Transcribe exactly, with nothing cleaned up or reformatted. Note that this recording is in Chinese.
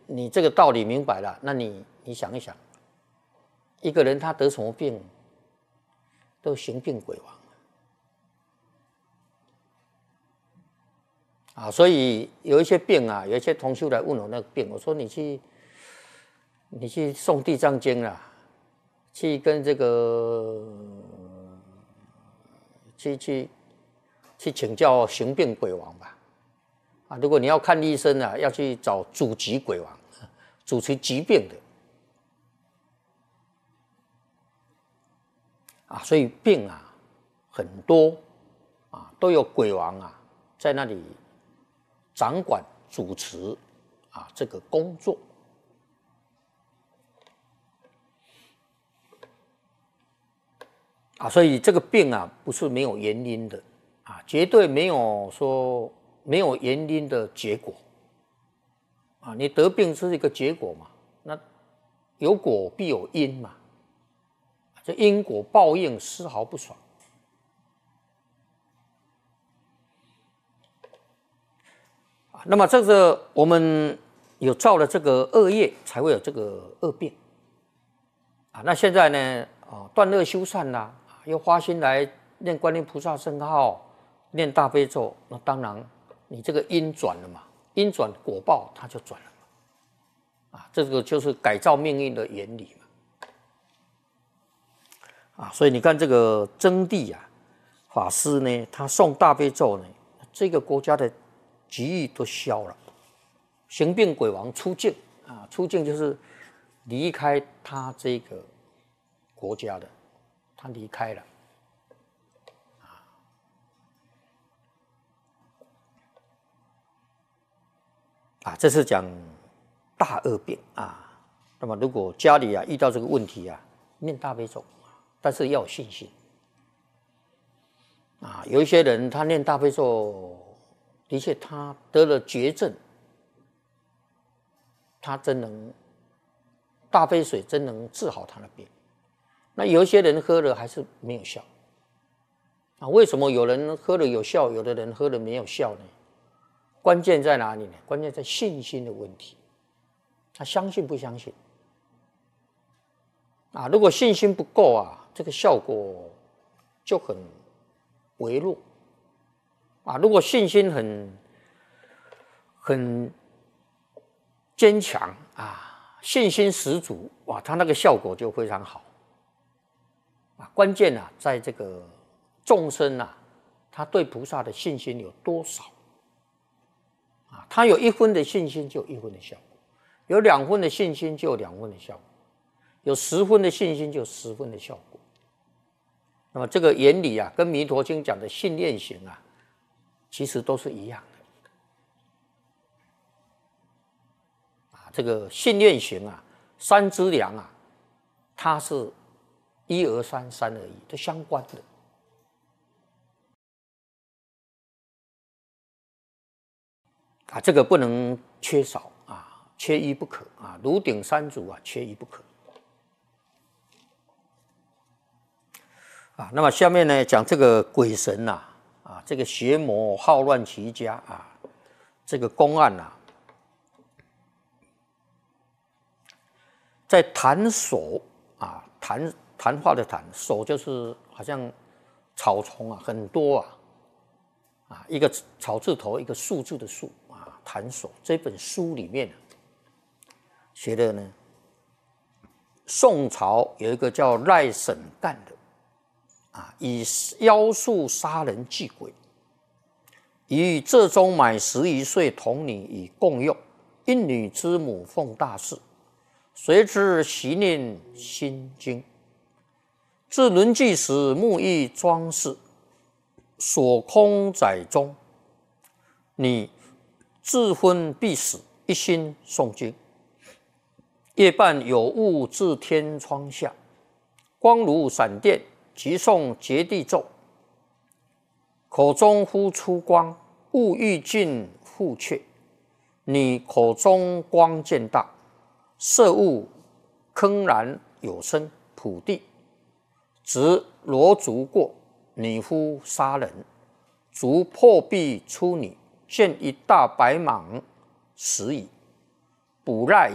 你这个道理明白了，那你你想一想，一个人他得什么病，都形病鬼王啊。所以有一些病啊，有一些同修来问我那个病，我说你去你去诵地藏经啦，去跟这个去去去请教形病鬼王吧。啊，如果你要看医生啊，要去找主疾鬼王，主持疾病的啊，所以病啊很多啊，都有鬼王啊在那里掌管主持啊这个工作啊，所以这个病啊不是没有原因的啊，绝对没有说没有原因的结果啊，你得病是一个结果嘛，那有果必有因嘛，这因果报应丝毫不爽。那么这个我们有造了这个恶业，才会有这个恶病啊。那现在呢，啊断恶修善啦、啊，又花心来念观音菩萨圣号，念大悲咒，那当然你这个因转了嘛，因转果报它就转了嘛，啊，这个就是改造命运的原理嘛，啊，所以你看这个真谛啊，法师呢，他诵大悲咒呢，这个国家的疾疫都消了，形病鬼王出境啊，出境就是离开他这个国家的，他离开了。啊，这是讲大恶病啊。那么如果家里啊遇到这个问题啊，念大悲咒，但是要有信心啊。有一些人他念大悲咒，的确他得了绝症，他真能大悲水真能治好他的病。那有一些人喝了还是没有效啊？为什么有人喝了有效，有的人喝了没有效呢？关键在哪里呢？关键在信心的问题，他相信不相信啊？如果信心不够啊，这个效果就很微弱啊。如果信心很很坚强啊，信心十足，哇，他那个效果就非常好啊。关键啊，在这个众生啊，他对菩萨的信心有多少？啊，他有一分的信心就有一分的效果，有两分的信心就有两分的效果，有十分的信心就有十分的效果。那么这个原理啊，跟弥陀经讲的信愿行啊，其实都是一样的。啊，这个信愿行啊，三资粮啊，它是一而三，三而一，都相关的。啊，这个不能缺少啊，缺一不可啊，炉鼎三足啊，缺一不可啊。那么下面呢，讲这个鬼神呐、啊，啊，这个邪魔好乱其家啊，这个公案呐、啊，在谈所啊，谈谈话的谈，所就是好像草丛啊，很多啊，啊，一个草字头，一个数字的数。谈所这本书里面写的呢，宋朝有一个叫赖沈干的啊，以妖术杀人祭鬼，与浙中买十余岁童女以共用，因女之母奉大事，随之习念心经，至轮祭时沐浴装饰，所空载中，你自昏必死，一心诵经。夜半有物至天窗下，光如闪电，即诵结地咒。口中忽出光，物欲尽复却。你口中光渐大，色物铿然有声，普地。执罗足过，你忽杀人，足破壁出你。见一大白蟒死矣， 补赖